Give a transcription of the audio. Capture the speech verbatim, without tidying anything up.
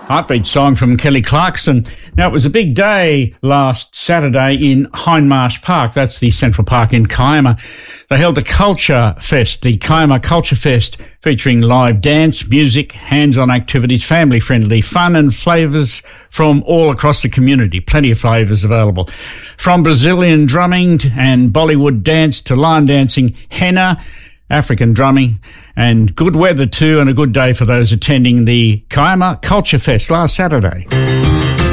Heartbeat song from Kelly Clarkson. Now, it was a big day last Saturday in Hindmarsh Park. That's the Central Park in Kiama. They held the Culture Fest, the Kiama Culture Fest, featuring live dance, music, hands-on activities, family-friendly fun and flavours from all across the community. Plenty of flavours available. From Brazilian drumming and Bollywood dance to line dancing, henna, African drumming, and good weather too, and a good day for those attending the Kiama Culture Fest last Saturday.